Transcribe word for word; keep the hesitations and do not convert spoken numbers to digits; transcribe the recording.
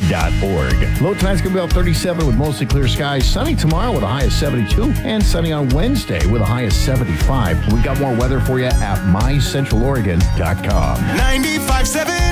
dot org. Low tonight's going to be about thirty-seven with mostly clear skies. Sunny tomorrow with a high of seventy-two. And sunny on Wednesday with a high of seventy-five. We got more weather for you at my central oregon dot com. ninety-five point seven